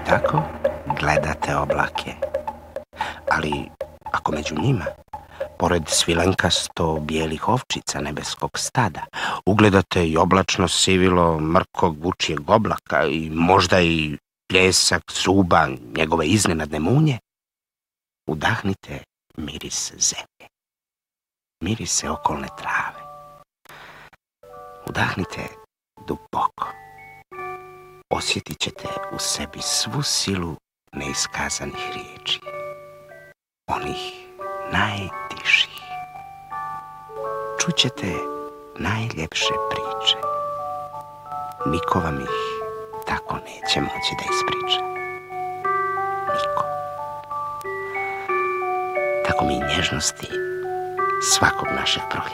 tako gledate oblake. Ali ako među njima, pored svilenkasto bijelih ovčica nebeskog stada, ugledate i oblačno sivilo mrkog vučijeg oblaka i možda i pljesak zuba njegove iznenadne munje, udahnite miris zemlje, mirise okolne trave. Udahnite duboko. Osjetit ćete u sebi svu silu neiskazanih riječi, onih najtiših. Čućete najljepše priče. Niko vam ih tako neće moći da ispriča. Niko. Tako mi nježnosti svakog našeg proljeća.